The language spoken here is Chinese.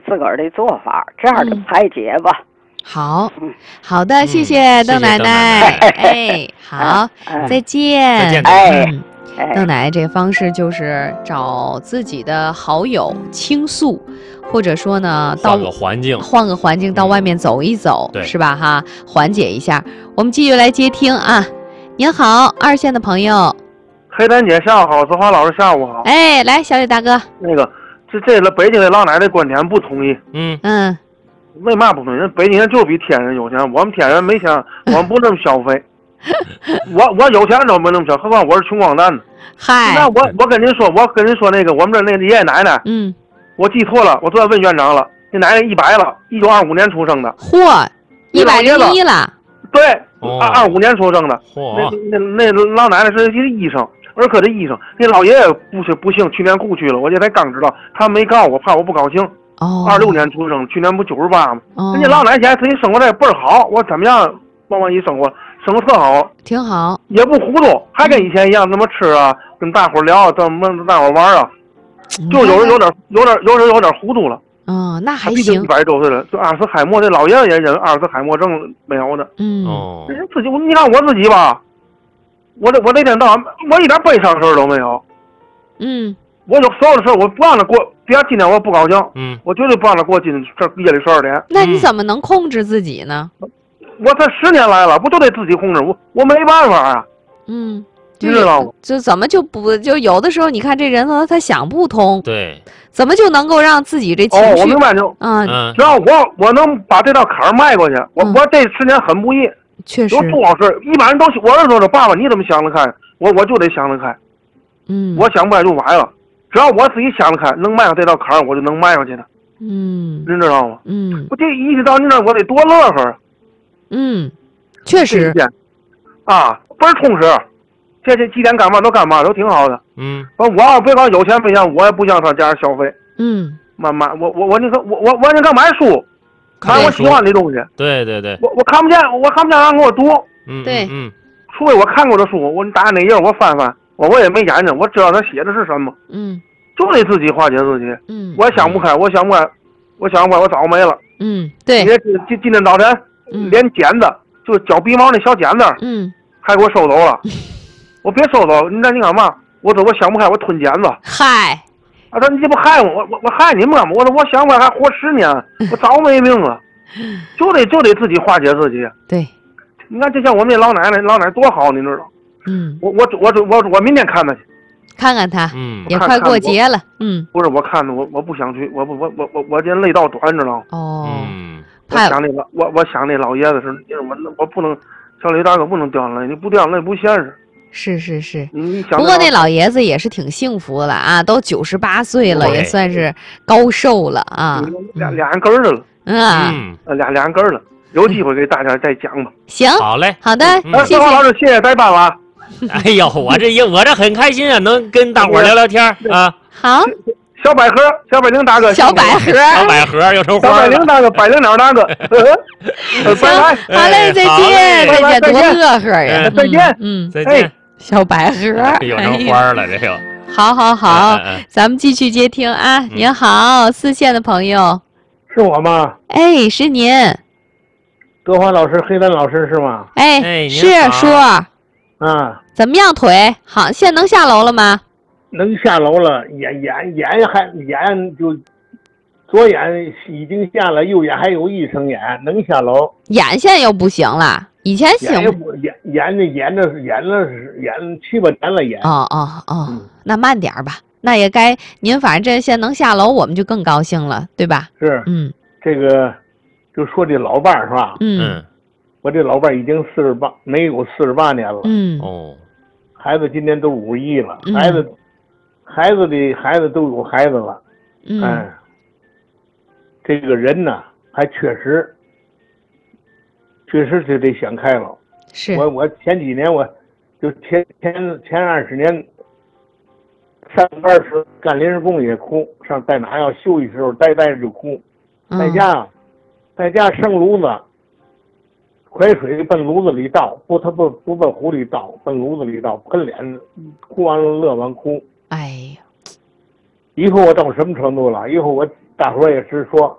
自个儿的做法，这样的排解吧。 好，好的，谢谢邓奶奶。哎，好，再见。 再见。 邓奶奶这个方式就是找自己的好友倾诉，或者说呢， 换个环境， 到外面走一走，是吧？哈，缓解一下。我们继续来接听啊。您好，二线的朋友。 黑丹姐下午好，子华老师下午好。 哎，来，小李大哥。 那个，这北京的老奶奶观点不同意。为嘛不同意？人北京人就比天人有钱，我们天人没钱，我们不那么消费。我有钱都没那么消，何况我是穷光蛋呢。 嗨， 那我跟您说那个我们这那爷爷奶奶，我记错了，我昨天问院长了，那奶奶100了，1925年出生的。 嚯，101了。 对，25年出生的。那老奶奶是一个医生，儿科的医生。那老爷爷不幸去年故去了，我这才刚知道，他没告我，怕我不高兴。26年出生，去年不98吗？人家老奶奶现在自己生活的倍儿好，我怎么样？往往一生活特好， 挺好， 也不糊涂，还跟以前一样怎么吃啊，跟大伙聊，怎么大伙玩啊，就有人有点糊涂了。 那还行。 100周岁了，就阿尔茨海默，这老爷子也认阿尔茨海默症没有的。人自己，你看我自己吧，我那天到晚我一点悲伤事儿都没有。我有所有的事儿，我不让他过。比如今天我不高兴，我绝对不让他过今这夜里12点。 那你怎么能控制自己呢？ 我这10年来了，不就得自己控制？我没办法啊。 你知道吗？ 就怎么就有的时候，你看这人呢，他想不通。 对。 怎么就能够让自己这情绪？ 我明白就。只要我能把这道坎儿迈过去，我这10年很不易。 确实。 有多少事，一般人都我儿子说爸爸你怎么想得开？我就得想得开。我想不开就崴了。只要我自己想得开，能迈上这道坎儿，我就能迈上去的。您知道吗？我这一直到你那，我得多乐呵。 确实。 倍儿充实。这几点干嘛都干嘛都挺好的。我要别搞有钱没钱，我也不想上家消费。慢慢，我你看买书，买我喜欢的东西。 对。 我看不见让给我读。 对。 除非我看过的书，我打那页我翻翻。我也没眼睛，我知道他写的是什么。就得自己化解自己。我想不开，我想不开，我早没了。 对。 今天早晨，连剪子，就是绞鼻毛那小剪子，还给我收走了。我别收走，你干嘛？我想不开，我吞剪子。 嗨。 他说你这不害我害你们干嘛？我说我想不开还活10年，我早没命了。就得自己化解自己。 对。 你看，就像我们那老奶奶多好，你知道。我明天看他去， 看看他，也快过节了， 不是我看的，我不想去，我这累道短，知道吗？我想那老爷子是，我不能，小李大哥不能掉眼泪，你不掉眼泪不现实。 是。不过那老爷子也是挺幸福的啊，都98岁了，也算是高寿了啊， 俩人根儿的了，俩人根儿了。有机会给大家再讲吧。 行， 好嘞， 好的， 谢谢老师，谢谢带班了。 哎呦，我这很开心啊，能跟大伙儿聊聊天啊。 好， 小百合，小百灵大哥， 小百合又成花了。 小百灵大哥，百灵鸟大哥。 行，好嘞，再见，多乐呵呀！ 再见， 再见。 小百合又成花了，这又。 好，咱们继续接听啊。您好，4线的朋友。 是我吗？ 哎，是您。 德华老师，黑丹老师是吗？ 哎，是叔。怎么样腿？好，现在能下楼了吗？ 能下楼了，眼就左眼已经下了，右眼还有1层眼，能下楼。 眼现在又不行了，以前行。 眼7、8年了眼。 那慢点吧。那也该您反正这现在能下楼，我们就更高兴了，对吧？ 是。这个就说这老伴儿是吧？我这老伴儿已经48，没有48年了。孩子今年都51了，孩子的孩子都有孩子了。这个人呢，还确实是得想开了。 是。 我前几年我就前20年上班时干临时工也哭，上在哪要休息时候待着就哭。在家生炉子。快水奔炉子里倒，他不奔壶里倒，奔炉子里倒，喷脸，哭完了乐完哭。 哎呀， 以后我到什么程度了？以后我大伙也是说，